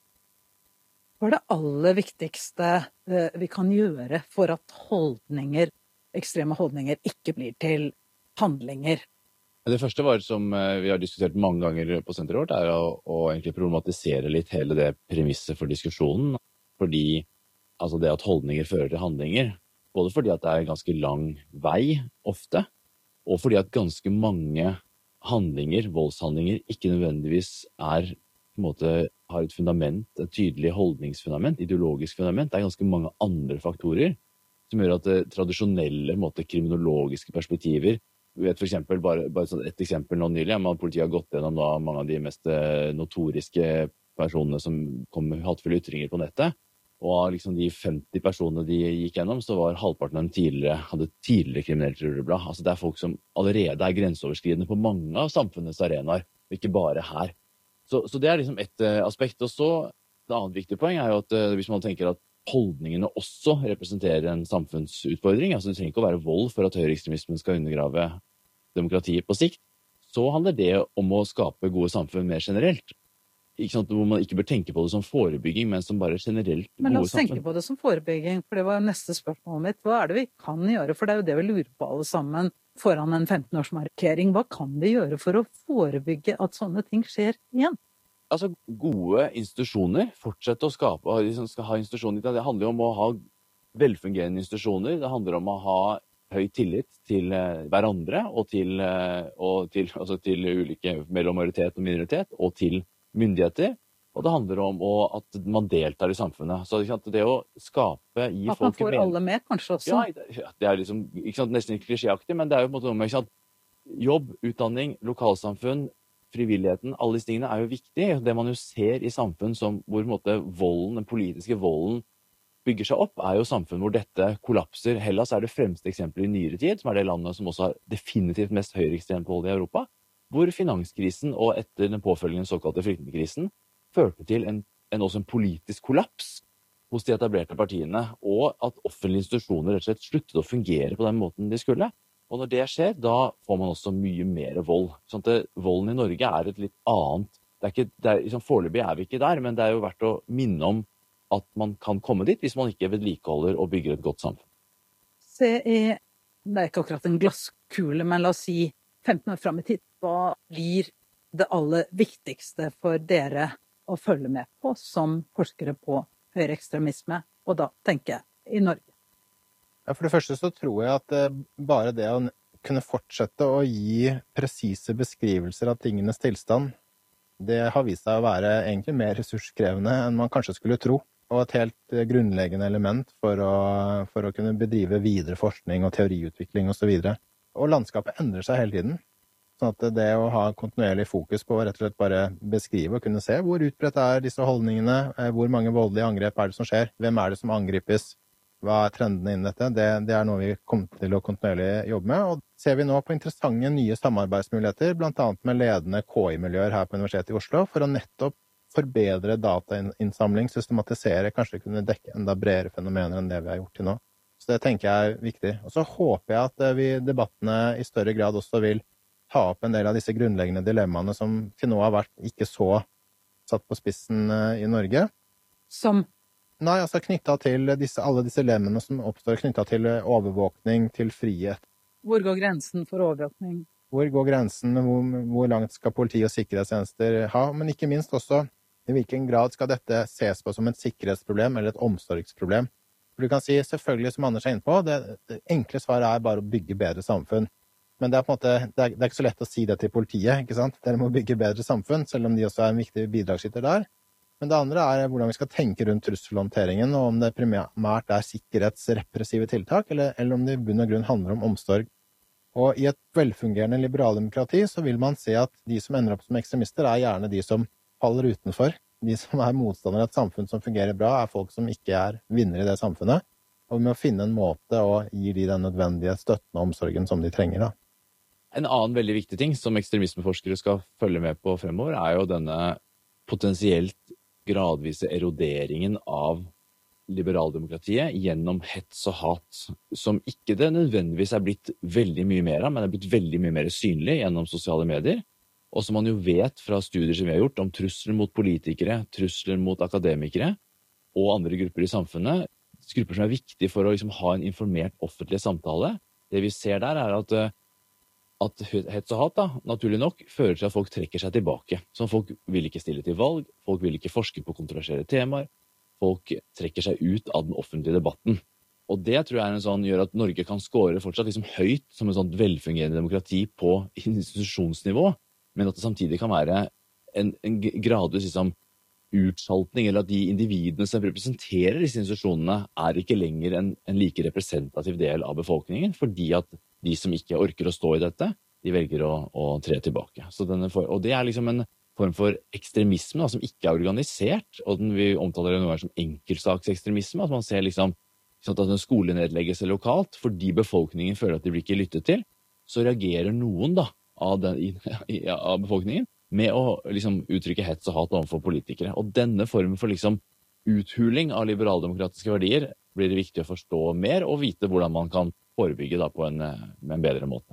Hva er det aller viktigste vi kan gjøre for at holdninger, ekstreme holdninger, ikke blir til handlinger? Det første var, som vi har diskutert mange ganger på senteret vårt, er å, å egentlig problematisere litt hele det premisset for diskusjonen. Fordi altså det at holdninger fører til handlinger, både fordi at det er en ganske lang vei ofte, og fordi at ganske mange handlinger, voldshandlinger, ikke nødvendigvis er, på en måte, har et fundament, et tydelig holdningsfundament, ideologisk fundament. Det er ganske mange andre faktorer som gjør at det tradisjonelle, på en måte, kriminologiske perspektiver. Vi vet for eksempel, bare, bare et eksempel nå nylig, at politiet har gått gjennom da, mange av de mest notoriske personene som kom med hatefulle ytringer på nettet. Og av liksom de femti personene de gikk gjennom, så var halvparten av dem tidligere, hadde tidligere kriminelt rulleblad. Altså det er folk som allerede er grenseoverskridende på mange av samfunnets arenaer, og ikke bare her. Så, så det er liksom et uh, aspekt. Og så, et annet viktig poeng er jo at uh, hvis man tenker at holdningene også representerer en samfunnsutfordring, altså det trenger ikke å være vold for at høyreekstremismen skal undergrave demokratiet på sikt, så handler det om å skape gode samfunn mer generelt. Ikke sant, hvor man ikke bør tenke på det som forebygging, men som bare generelt gode samfunn. Men la oss tenke på det som forebygging, for det var neste spørsmål mitt. Hva er det vi kan gjøre? For det er jo det vi lurer på alle sammen foran en femten-årsmarkering. Hva kan vi gjøre for å forebygge at sånne ting skjer igjen? Altså, gode institusjoner, fortsette å skape, de som skal ha institusjoner, det handler jo om å ha velfungerende institusjoner, det handler om å ha høy tillit til hverandre, og til, og til, altså til ulike mellom majoritet og minoritet, og til myndigheter, og det handler om å, at man deltar i samfunnet. Så det å skape, gi folk... At man får alle med, kanskje også? Ja, det er liksom, ikke sant, nesten ikke klisjéaktig, men det er jo på en måte om, ikke sant, jobb, utdanning, lokalsamfunn, frivilligheten, alle disse tingene er jo viktig. Det man jo ser i samfunn som, hvor på en måte volden, den politiske volden bygger seg opp, er jo samfunn hvor dette kollapser. Hellas er det fremste eksempelet i nyere tid, som er det landet som også har definitivt mest høyreekstremt vold i Europa, hvor finanskrisen og etter den påfølgende såkalte flyktningkrisen førte til en, en, også en politisk kollaps hos de etablerte partiene, og at offentlige institusjoner rett og slett sluttet å fungere på den måten de skulle. Og når det skjer, da får man også mye mer vold. Sånn at volden i Norge er et litt annet. Det er ikke, det er, liksom, foreløpig er vi ikke der, men det er jo verdt å minne om at man kan komme dit hvis man ikke vedlikeholder og bygger et godt samfunn. Se i, det er ikke akkurat en glasskule, men la oss si femten år frem i tid. Hva blir det aller viktigste for dere å følge med på som forskere på høyreekstremisme, og da tenker jeg i Norge? Ja, for det første så tror jeg at bare det å kunne fortsette å gi presise beskrivelser av tingenes tilstand, det har vist seg å være egentlig mer ressurskrevende enn man kanskje skulle tro, og et helt grunnleggende element for å, for å kunne bedrive videre forskning og teoriutvikling og så videre. Og landskapet endrer seg hele tiden, sånn at det å ha kontinuerlig fokus på å rett og slett bare beskrive og kunne se hvor utbredt er disse holdningene, hvor mange voldelige angrep er det som skjer, hvem er det som angripes, hva er trendene innen dette, det, det er noe vi kommer til å kontinuerlig jobbe med. Og ser vi nå på interessante nye samarbeidsmuligheter, blant annet med ledende K I-miljøer her på Universitetet i Oslo, for å nettopp forbedre datainnsamling, systematisere, kanskje kunne dekke enda bredere fenomener enn det vi har gjort til nå. Så det tenker jeg er viktig. Og så håper jeg at vi i debattene i større grad også vil ta opp en del av disse grunnleggende dilemmaene som til nå har vært ikke så satt på spissen i Norge. Som? Nei, altså knyttet til disse, alle disse dilemmene som oppstår knyttet til overvåkning, til frihet. Hvor går grensen for overvåkning? Hvor går grensen, hvor, hvor langt skal politi og sikkerhetstjenester ha, men ikke minst også i hvilken grad skal dette ses på som et sikkerhetsproblem eller et omsorgsproblem. For du kan si, selvfølgelig som Anders er inne på, det, det enkle svaret er bare å bygge bedre samfunn. Men det er på en måte, det er, det er ikke så lett å si det til politiet, ikke sant? Dere må bygge bedre samfunn, selv om de også er en viktig bidragsyter der. Men det andre er hvordan vi skal tenke rundt trusselhåndteringen, og om det primært er sikkerhetsrepressive tiltak, eller, eller om det i bunn og grunn handler om omsorg. Og i et velfungerende liberaldemokrati så vil man se at de som ender opp som ekstremister er gjerne de som faller utenfor. de som er motstandere av et samfunn som fungerer bra, er folk som ikke er vinnere i det samfunnet. Og vi må finne en måte å gi de den nødvendige støtten og omsorgen som de trenger da. En annen veldig viktig ting som ekstremismeforskere skal følge med på fremover, er jo denne potensielt gradvise eroderingen av liberaldemokratiet gjennom hets og hat, som ikke det nødvendigvis er blitt veldig mye mer av, men er blitt veldig mye mer synlig gjennom sosiale medier, og som man jo vet fra studier som vi har gjort om trusler mot politikere, trusler mot akademikere og andre grupper i samfunnet, grupper som er viktige for å liksom ha en informert offentlig samtale. Det vi ser der er at, at hets og hat, da, naturlig nok, fører til at folk trekker seg tilbake. Så folk vil ikke stille til valg, folk vil ikke forske på kontroversielle temaer, folk trekker seg ut av den offentlige debatten. Og det tror jeg er en sånn, gjør at Norge kan score fortsatt liksom høyt som en sånn velfungerende demokrati på institusjonsnivå, men at det samtidig kan være en, en gradvis liksom, utsaltning, eller at de individene som representerer disse institusjonene er ikke lenger en, en like representativ del av befolkningen, fordi at de som ikke orker å stå i dette, de velger å, å tre tilbake. Så denne for, og det er liksom en form for ekstremisme da, som ikke er organisert, og den vi omtaler noe som enkeltsaksekstremisme, at man ser liksom sånn at en skolenedleggelse lokalt, fordi befolkningen føler at de blir ikke lyttet til, så reagerer noen da, av, den, av befolkningen med å liksom, uttrykke hets og hat overfor politikere. Og denne formen for liksom, uthuling av liberaldemokratiske verdier blir det viktig å forstå mer og vite hvordan man kan forebygge da, på en, med en bedre måte.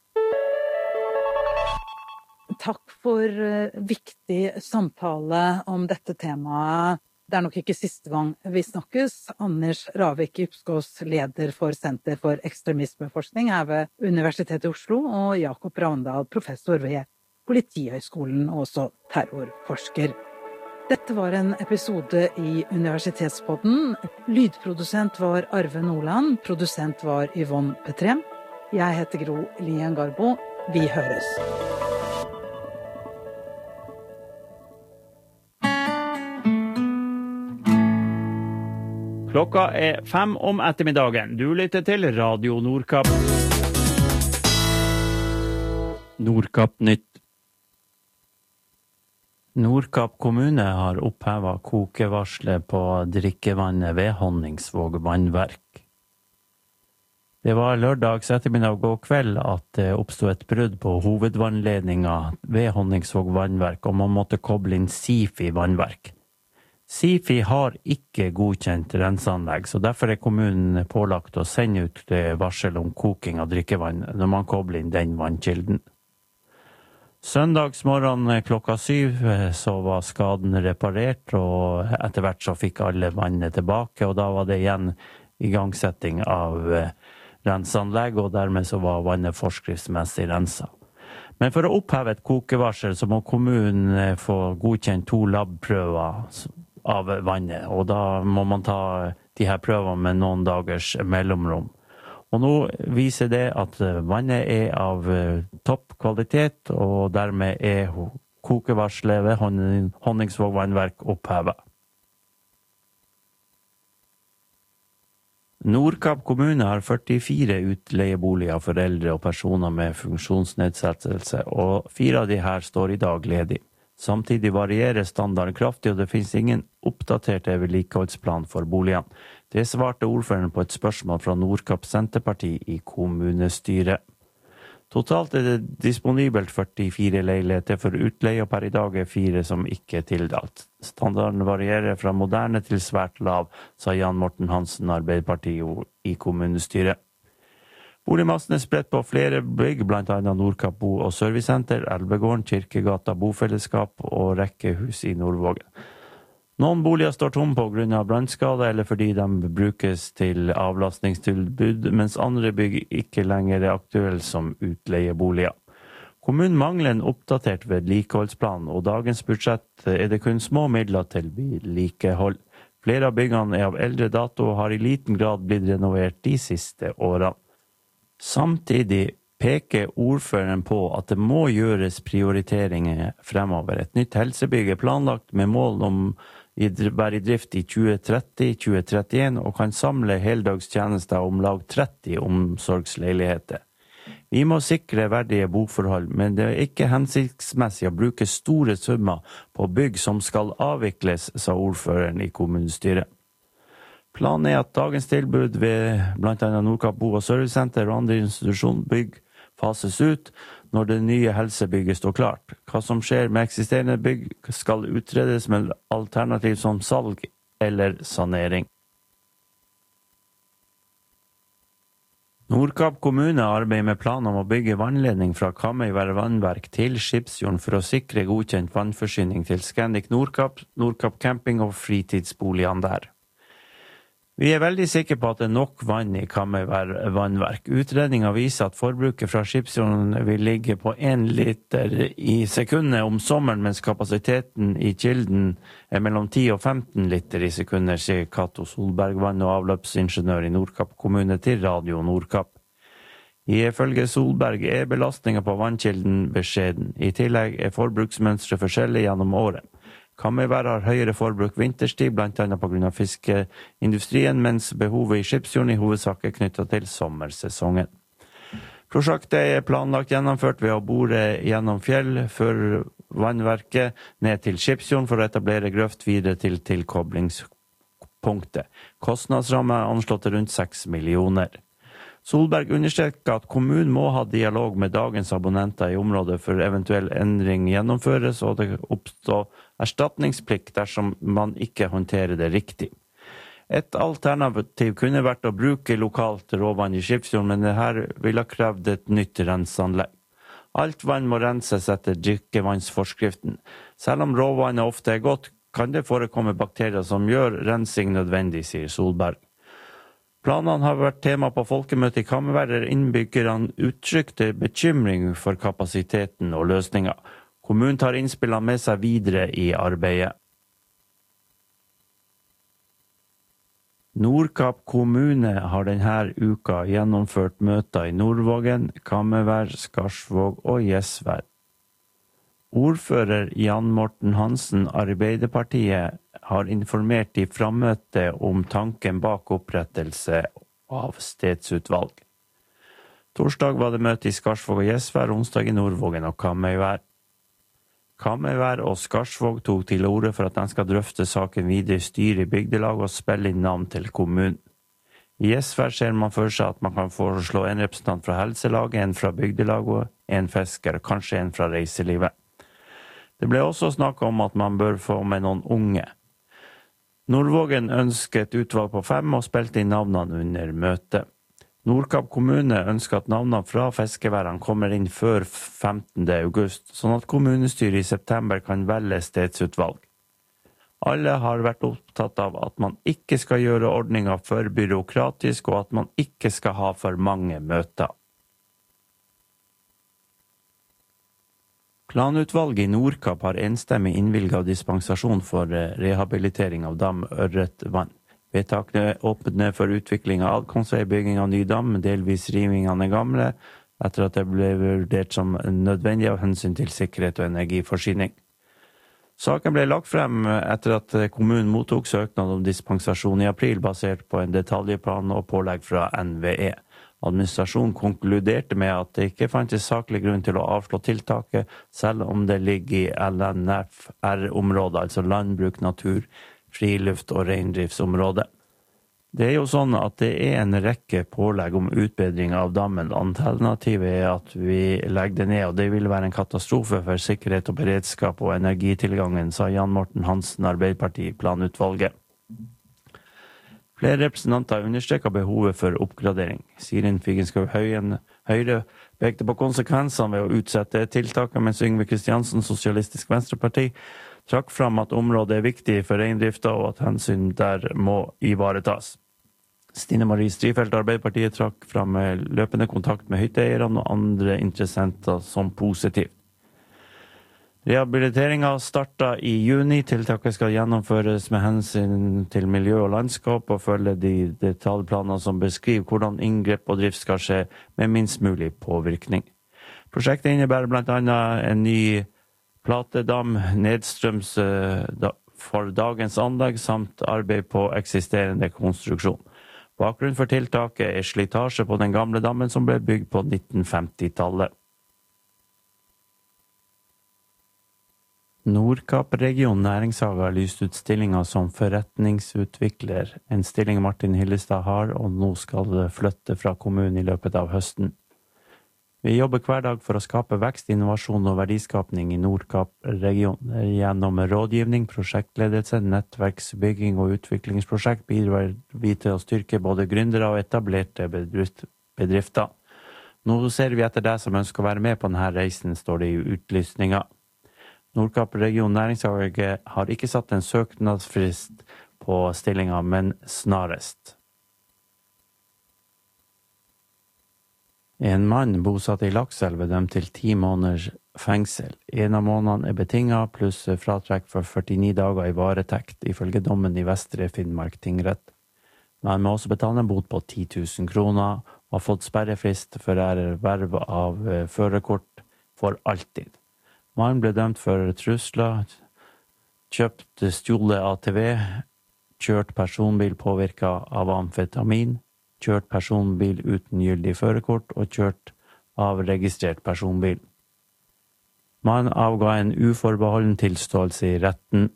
Takk for viktig samtale om dette temaet. Det er nok ikke siste gang vi snakkes. Anders Ravik Ypskås, leder for Senter for ekstremismeforskning her ved Universitetet i Oslo, og Jakob Ravndal, professor ved Politihøgskolen og også terrorforsker. Dette var en episode i Universitetspodden. Lydprodusent var Arve Nordland, produsent var Yvonne Petrem. Jeg heter Gro Lien Garbo. Vi høres. Klokka er fem om ettermiddagen. Du lytter til Radio Nordkapp. Nordkapp Nytt. Nordkapp kommune har opphevet kokevarslet på drikkevannet ved Honningsvåg vannverk. Det var lørdags ettermiddag og kveld at det oppstod et brudd på hovedvannledninga ved Honningsvåg vannverk, og man måtte koble inn Sifi vannverk. Sifi har ikke godkjent renseanlegg, så derfor er kommunen pålagt å sende ut varsel om koking av drikkevann når man kobler inn den vannkilden. Søndagsmorgen klokka syv så var skaden reparert, og etter hvert så fikk alle vannet tilbake, og da var det igjen igangsetting av renseanlegg, og dermed så var vannet forskriftsmessig renset. Men for å oppheve et kokevarsel så må kommunen få godkjent to labprøver av vannet, og da må man ta de her prøvene med noen dagers mellomrom. Og nå viser det at vannet er av topp kvalitet, og dermed er kokevarselet ved Honningsvåg vannverk opphevet. Nordkapp kommune har førtifire utleieboliger for eldre og personer med funksjonsnedsettelse, og fire av de her står i dag ledig. Samtidig varierer standarden kraftig, og det finnes ingen oppdaterte vedlikeholdsplan for boligene. Det svarte ordføreren på et spørsmål fra Nordkapp Senterparti i kommunestyret. Totalt er det disponibelt førtifire leiligheter for utleie, og per i dag er fire som ikke er tildelt. Standarden varierer fra moderne til svært lav, sa Jan Morten Hansen, Arbeiderpartiet i kommunestyret. Boligmassen er spredt på flere bygg, blant annet Nordkapp Bo- og Servicesenter, Elvegården, Kirkegata, Bofellesskap og rekkehus i Nordvågen. Noen boliger står tom på grunn av brannskade eller fordi de brukes til avlastningstilbud, mens andre bygg ikke lenger er aktuelle som utleieboliger. Kommunen mangler en oppdatert vedlikeholdsplan, og dagens budsjett er det kun små midler til vedlikehold. Flere av byggene er av eldre dato og har i liten grad blitt renovert de siste årene. Samtidig peker ordføreren på at det må gjøres prioriteringer fremover. Et nytt helsebygg er planlagt med mål om å være i drift i tjue tretti til tjue trettien og kan samle heldagstjenester om lag tretti omsorgsleiligheter. Vi må sikre verdige boforhold, men det er ikke hensiktsmessig å bruke store summer på bygg som skal avvikles, sa ordføreren i kommunestyret. Planen er at dagens tilbud ved blant annet Nordkapp Bo- og Servicesenter og andre institusjonbygg fases ut når det nye helsebygget står klart. Hva som skjer med eksisterende bygg skal utredes med alternativ som salg eller sanering. Nordkapp kommune arbeider med plan om å bygge vannledning fra Kamøyvær vannverk til Skipsfjorden for å sikre godkjent vannforsyning til Scandic Nordkapp, Nordkapp camping og fritidsboligene der. Vi er veldig sikre på at det er nok vann i Kamøyvær vannverk. Utredningen viser at forbruket fra Skipsfjorden vil ligge på en liter i sekundet om sommeren, mens kapasiteten i kilden er mellom ti og femten liter i sekundet, sier Cato Solberg, vann- og avløpsingeniør i Nordkapp kommune til Radio Nordkapp. Ifølge Solberg er belastningen på vannkilden beskjeden. I tillegg er forbruksmønstre forskjellig gjennom året. Kamøyvær har høyere forbruk vinterstid, blant annet på grunn av fiskeindustrien, mens behovet i Skipsfjorden i hovedsak er knyttet til sommersesongen. Prosjektet er planlagt gjennomført ved å bore gjennom fjell før vannverket ned til Skipsfjorden for å etablere grøft videre til tilkoblingspunktet. Kostnadsramme er anslått til rundt seks millioner. Solberg understreker at kommunen må ha dialog med dagens abonnenter i området for eventuell endring gjennomføres, og det oppstår erstatningsplikt dersom man ikke håndterer det riktig. Et alternativ kunne vært å bruke lokalt råvann i Skipsfjorden, men det her vil ha krevd et nytt renseanlegg. Alt vann må renses etter drikkevannsforskriften. Selv om råvannet ofte er godt, kan det forekomme bakterier som gjør rensing nødvendig, sier Solberg. Planene har vært tema på folkemøtet i Kamøyvær, der innbyggerne uttrykte bekymring for kapasiteten og løsninger. Kommunen tar innspillene med seg videre i arbeidet. Nordkapp kommune har denne uka gjennomført møter i Nordvågen, Kamøyvær, Skarsvåg og Gjesvær. Ordfører Jan Morten Hansen, Arbeiderpartiet, har informert i frammøtet om tanken bak opprettelse av stedsutvalg. Torsdag var det møte i Skarsvåg og Gjesvær, onsdag i Nordvågen og Kamøyvær. Kamøyvær og Skarsvåg tok til orde for at de skal drøfte saken videre i styret i bygdelag og spille inn navn til kommunen. I Gjesvær ser man for seg at man kan foreslå en representant fra helselaget, en fra bygdelaget, en fisker, kanskje en fra reiselivet. Det ble også snakket om at man bør få med noen unge. Nordvågen ønsker et utvalg på fem og spilte inn navnene under møtet. Nordkapp kommune ønsker at navnene fra fiskeværene kommer inn før femtende august, sånn at kommunestyret i september kan velge stedsutvalg. Alle har vært opptatt av at man ikke skal gjøre ordningen for byråkratisk, og at man ikke skal ha for mange møter. Planutvalget i Nordkapp har enstemmig innvilget dispensasjon for rehabilitering av dam Ørretvann. Vedtakene åpner for utvikling av adkomstvei, bygging av ny dam, delvis riving av den gamle, etter at det ble vurdert som nødvendig av hensyn til sikkerhet og energiforsyning. Saken ble lagt frem etter at kommunen mottok søknad om dispensasjon i april, basert på en detaljplan og pålegg fra N V E. Administrasjonen konkluderte med at det ikke fantes saklig grunn til å avslå tiltaket, selv om det ligger i L N F R-området, altså landbruk, natur, friluft og reindriftsområdet. Det er jo sånn at det er en rekke pålegg om utbedring av dammen. Alternativet er at vi legger det ned, og det vil være en katastrofe for sikkerhet og beredskap og energitilgangen, sa Jan Morten Hansen, Arbeiderpartiet i planutvalget. Flere representanter understreker behovet for oppgradering. Sirin Figenschou Høyen, Høyre, pekte på konsekvensene ved å utsette tiltaket, mens Yngve Kristiansen, Sosialistisk Venstreparti, trakk fram at området er viktig for reindrifta og at hensyn der må ivaretas. Stine Marie Strifeldt, Arbeiderpartiet, trakk fram løpende kontakt med hytteeierne og andre interessenter som positivt. Rehabiliteringen startet i juni. Tiltaket skal gjennomføres med hensyn til miljø og landskap og følge de detaljplaner som beskriver hvordan inngrep og drift skal skje med minst mulig påvirkning. Prosjektet innebærer blant annet en ny platedam nedstrøms for dagens anlegg samt arbeid på eksisterende konstruksjon. Bakgrunnen for tiltaket er slitasje på den gamle dammen som ble bygd på nitten femti-tallet. Nordkapp region næringshage har lyst ut stillinger som forretningsutvikler, en stilling Martin Hyllestad har, og nå skal flytte fra kommunen i løpet av høsten. Vi jobber hver dag for å skape vekst, innovasjon og verdiskapning i Nordkapp region. Gjennom rådgivning, prosjektledelse, nettverksbygging og utviklingsprosjekt bidrar vi til å styrke både gründere og etablerte bedrifter. Nå ser vi etter deg som ønsker å være med på denne reisen, står det i utlysninga. Nordkapp region næringshage har ikke satt en søknadsfrist på stillinga, men snarest. En mann bosatt i Lakselv er dømt til ti måneders fengsel. En av månedene er betinget, pluss fratrekk for førtini dager i varetekt, ifølge dommen i Vestre Finnmark tingrett. Man må også betale en bot på ti tusen kroner, og har fått sperrefrist for erverv av førerkort for alltid. Mannen ble dømt for trusler, kjøpt stjålet A T V, kjørt personbil påvirket av amfetamin, kjørt personbil uten gyldig førerkort og kjørt av registrert personbil. Mannen avga en uforbeholden tilståelse i retten.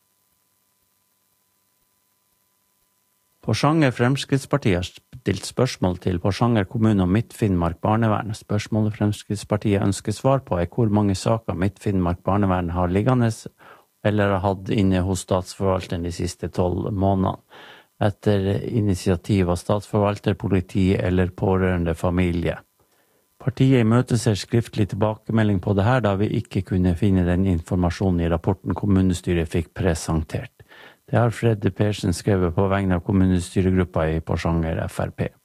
Porsanger Fremskrittsparti har stilt spørsmål til Porsanger kommune om Midt-Finnmark barnevern. Spørsmålet Fremskrittspartiet ønsker svar på er hvor mange saker Midt-Finnmark barnevern har liggende eller har hatt inne hos statsforvalteren de siste tolv månedene, etter initiativ av statsforvalter, politi eller pårørende familie. Partiet imøteser skriftlig tilbakemelding på det her, da vi ikke kunne finne den informasjonen i rapporten kommunestyret fikk presentert. Det har Fred Persen skrevet på vegne av kommunestyregruppa i Porsanger F R P.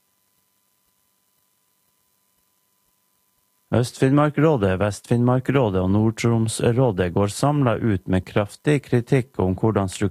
Øst-Finnmarkrådet, Vest-Finnmarkrådet og Nord-Tromsrådet går samlet ut med kraftig kritikk om hvordan strukturen